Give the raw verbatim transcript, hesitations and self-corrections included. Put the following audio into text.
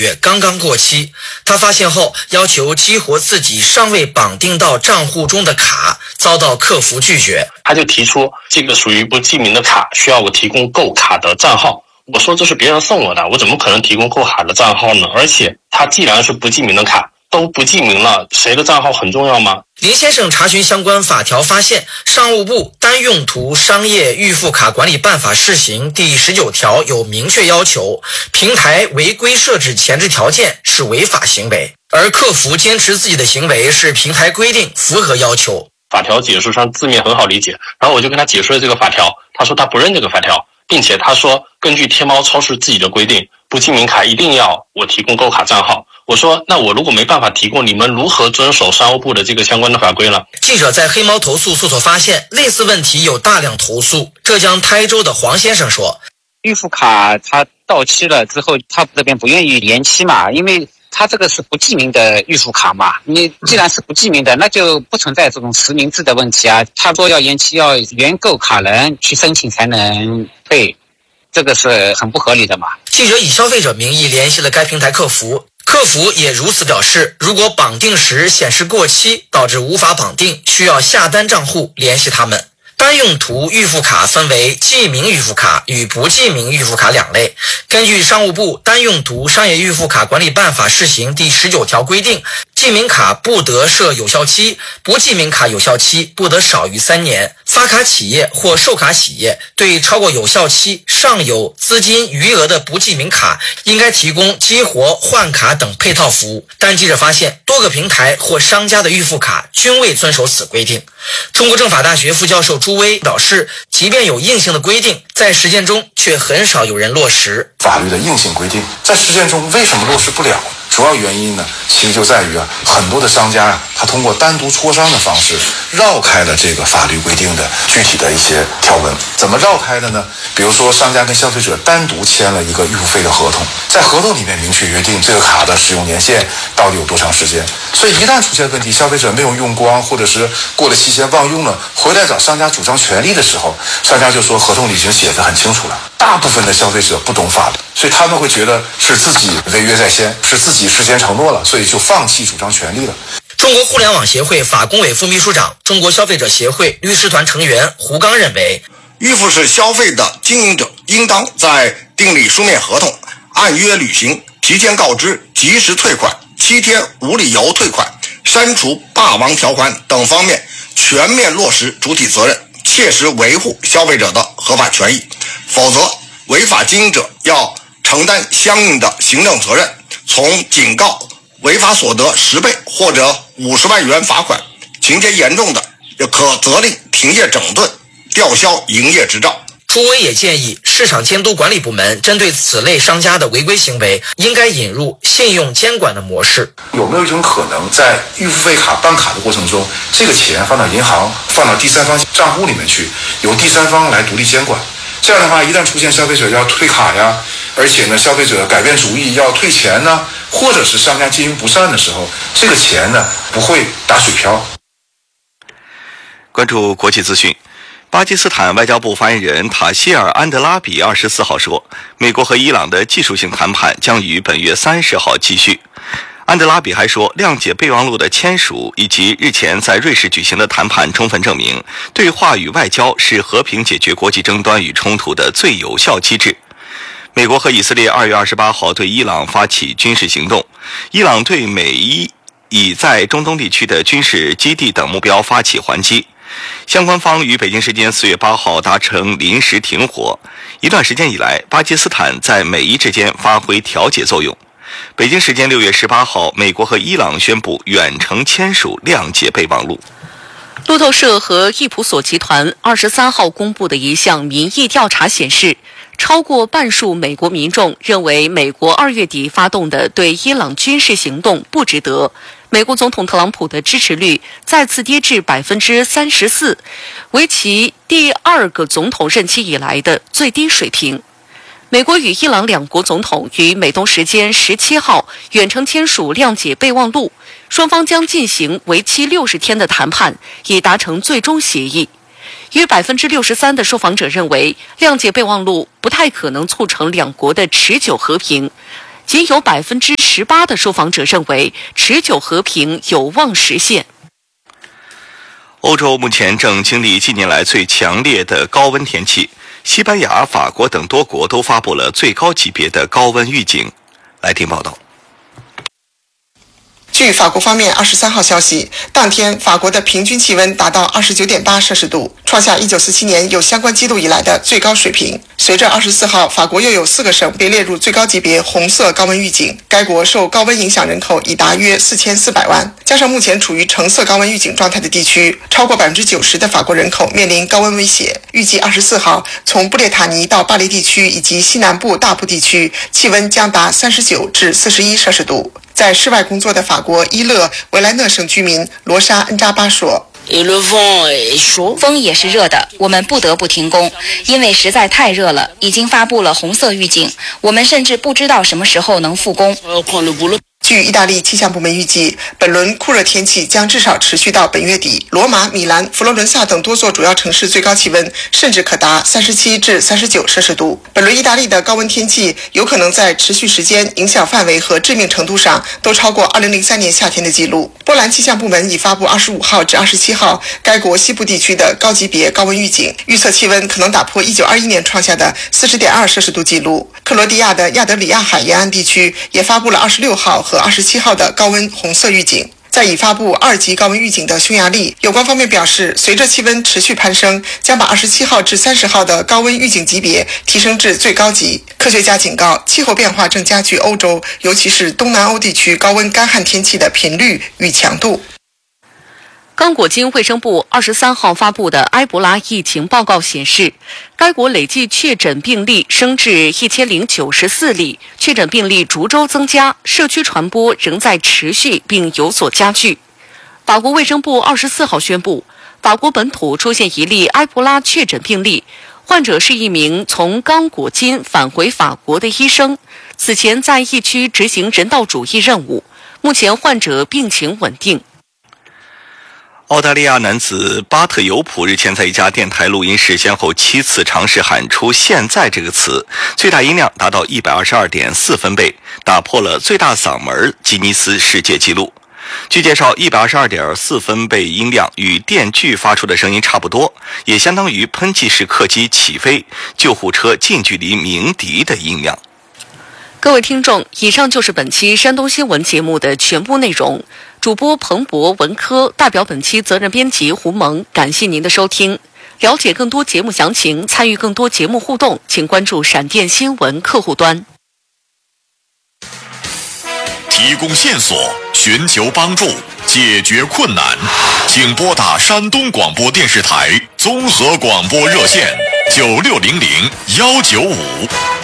月刚刚过期，他发现后要求激活自己尚未绑定到账户中的卡，遭到客服拒绝。 他就提出这个属于不记名的卡，需要我提供购卡的账号。我说这是别人送我的，我怎么可能提供购卡的账号呢？而且他既然是不记名的卡，都不记名了，谁的账号很重要吗？ 林先生查询相关法条发现，商务部单用途商业预付卡管理办法试行第十九条有明确要求，平台违规设置前置条件是违法行为，而客服坚持自己的行为是平台规定符合要求。 法条解释上字面很好理解，然后我就跟他解释了这个法条，他说他不认这个法条，并且他说根据天猫超市自己的规定，不记名卡一定要我提供购卡账号。我说那我如果没办法提供，你们如何遵守商务部的这个相关的法规呢？ 记者在黑猫投诉搜索发现，类似问题有大量投诉。浙江台州的黄先生说， 预付卡它到期了之后，他这边不愿意延期嘛，因为他这个是不记名的预付卡嘛，你既然是不记名的，那就不存在这种实名制的问题啊。他说要延期，要原购卡人去申请才能退，这个是很不合理的嘛。 记者以消费者名义联系了该平台客服，客服也如此表示，如果绑定时显示过期，导致无法绑定，需要下单账户联系他们。单用途预付卡分为记名预付卡与不记名预付卡两类。根据商务部单用途商业预付卡管理办法试行第十九条规定，记名卡不得设有效期，不记名卡有效期不得少于三年。发卡企业或售卡企业对超过有效期尚有资金余额的不记名卡，应该提供激活、换卡等配套服务。但记者发现，多个平台或商家的预付卡均未遵守此规定。中国政法大学副教授朱威表示，即便有硬性的规定，在实践中却很少有人落实。 法律的硬性规定在实践中为什么落实不了？主要原因呢，其实就在于啊，很多的商家啊，他通过单独磋商的方式绕开了这个法律规定的具体的一些条文。怎么绕开的呢？比如说，商家跟消费者单独签了一个预付费的合同，在合同里面明确约定这个卡的使用年限到底有多长时间。所以一旦出现问题，消费者没有用光，或者是过了期限忘用了，回来找商家主张权利的时候，商家就说合同里已经写得很清楚了。大部分的消费者不懂法律，所以他们会觉得是自己违约在先，是自己事先承诺了，所以就放弃主张权利了。 中国互联网协会法工委副秘书长、中国消费者协会律师团成员胡刚认为， 预付是消费的经营者应当在订立书面合同，按约履行，提前告知，及时退款，七天无理由退款，删除霸王条款等方面全面落实主体责任，切实维护消费者的合法权益。否则，违法经营者要承担相应的行政责任，从警告、违法所得十倍或者五十万元罚款，情节严重的也可责令停业整顿、吊销营业执照。 朱威也建议市场监督管理部门针对此类商家的违规行为，应该引入信用监管的模式。 有没有一种可能，在预付费卡办卡的过程中，这个钱放到银行、放到第三方账户里面去，由第三方来独立监管？这样的话，一旦出现消费者要退卡呀，而且呢，消费者改变主意要退钱呢，或者是商家经营不善的时候，这个钱呢不会打水漂。 关注国际资讯，巴基斯坦外交部发言人塔希尔·安德拉比二十四号说，美国和伊朗的技术性谈判将于本月三十号继续。安德拉比还说，谅解备忘录的签署以及日前在瑞士举行的谈判充分证明，对话与外交是和平解决国际争端与冲突的最有效机制。美国和以色列二月二十八号对伊朗发起军事行动，伊朗对美伊以在中东地区的军事基地等目标发起还击。相关方于北京时间四月八号达成临时停火。一段时间以来，巴基斯坦在美伊之间发挥调解作用。北京时间六月十八号，美国和伊朗宣布远程签署谅解备忘录。 路透社和易普索集团二十三号公布的一项民意调查显示，超过半数美国民众认为美国二月底发动的对伊朗军事行动不值得。美国总统特朗普的支持率再次跌至百分之三十四，为其第二个总统任期以来的最低水平。美国与伊朗两国总统于美东时间十七号远程签署谅解备忘录，双方将进行为期六十天的谈判，以达成最终协议。约百分之六十三的受访者认为，谅解备忘录不太可能促成两国的持久和平。 仅有百分之十八的受访者认为持久和平有望实现。 欧洲目前正经历近年来最强烈的高温天气，西班牙、法国等多国都发布了最高级别的高温预警。来听报道。 据法国方面二十三号消息，当天法国的平均气温达到 二十九点八摄氏度，创下一九四七年有相关记录以来的最高水平。随着二十四号法国又有四个省被列入最高级别红色高温预警，该国受高温影响人口已达约四千四百万，加上目前处于橙色高温预警状态的地区，超过 百分之九十 的法国人口面临高温威胁。预计二十四号从布列塔尼到巴黎地区以及西南部大部地区气温将达三十九至四十一摄氏度。在室外工作的法国伊勒维莱讷省居民罗莎恩扎巴说， 风也是热的，我们不得不停工，因为实在太热了，已经发布了红色预警，我们甚至不知道什么时候能复工。 据意大利气象部门预计，本轮酷热天气将至少持续到本月底。罗马、米兰、佛罗伦萨等多座主要城市最高气温甚至可达三十七至三十九摄氏度。本轮意大利的高温天气有可能在持续时间、影响范围和致命程度上都超过二零零三年夏天的记录。波兰气象部门已发布二十五号至二十七号该国西部地区的高级别高温预警，预测气温可能打破一九二一年创下的 四十点二摄氏度记录。克罗地亚的亚德里亚海沿岸地区也发布了二十六号和二十七号的高温红色预警。在已发布二级高温预警的匈牙利，有关方面表示，随着气温持续攀升，将把二十七号至三十号的高温预警级别提升至最高级。科学家警告，气候变化正加剧欧洲，尤其是东南欧地区高温干旱天气的频率与强度。 刚果金卫生部二十三号发布的埃博拉疫情报告显示，该国累计确诊病例升至一千零九十四例，确诊病例逐周增加，社区传播仍在持续并有所加剧。法国卫生部二十四号宣布，法国本土出现一例埃博拉确诊病例，患者是一名从刚果金返回法国的医生，此前在疫区执行人道主义任务，目前患者病情稳定。 澳大利亚男子巴特尤普日前在一家电台录音室先后七次尝试喊出现在这个词，最大音量达到 一百二十二点四 分贝，打破了最大嗓门吉尼斯世界纪录。据介绍 一百二十二点四 分贝音量与电锯发出的声音差不多，也相当于喷气式客机起飞、救护车近距离鸣笛的音量。 各位听众，以上就是本期山东新闻节目的全部内容。主播彭博、文科，代表本期责任编辑胡蒙，感谢您的收听。了解更多节目详情，参与更多节目互动，请关注闪电新闻客户端。 提供线索，寻求帮助，解决困难，请拨打山东广播电视台综合广播热线九六零零幺九五。